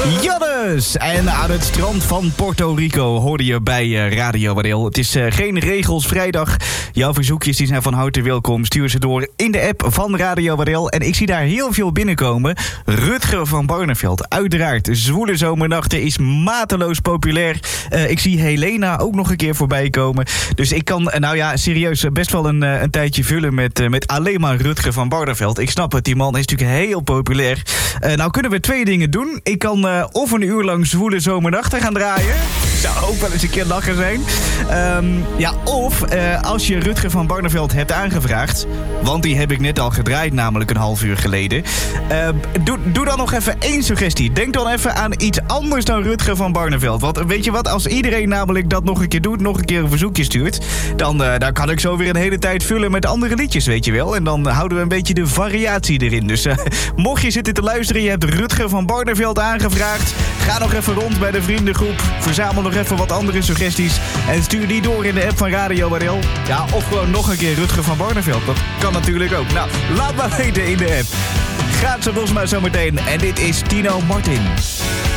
Jannes! En aan het strand van Puerto Rico hoorde je bij Radio Wadeel. Het is geen regels vrijdag. Jouw verzoekjes die zijn van harte welkom. Stuur ze door in de app van Radio Wadeel. En ik zie daar heel veel binnenkomen. Rutger van Barneveld, uiteraard. Zwoele zomernachten is mateloos populair. Ik zie Helena ook nog een keer voorbij komen. Dus ik kan, serieus, best wel een tijdje vullen met alleen maar Rutger van Barneveld. Ik snap het, die man is natuurlijk heel populair. Nou kunnen we twee dingen doen. Ik kan of een uur lang Zwoele zomernachten gaan draaien. Zou ook wel eens een keer lachen zijn. Of als je Rutger van Barneveld hebt aangevraagd, want die heb ik net al gedraaid, namelijk een half uur geleden. Doe dan nog even één suggestie. Denk dan even aan iets anders dan Rutger van Barneveld. Want weet je wat, als iedereen namelijk dat nog een keer doet, nog een keer een verzoekje stuurt, dan kan ik zo weer een hele tijd vullen met andere liedjes, weet je wel. En dan houden we een beetje de variatie erin. Dus mocht je zitten te luisteren, je hebt Rutger van Barneveld aangevraagd, ga nog even rond bij de vriendengroep. Verzamel nog even wat andere suggesties en stuur die door in de app van Radio Wadeel. Ja, of gewoon nog een keer Rutger van Barneveld. Dat kan natuurlijk ook. Nou, laat maar weten in de app. Gaat ze los maar zometeen. En dit is Tino Martin.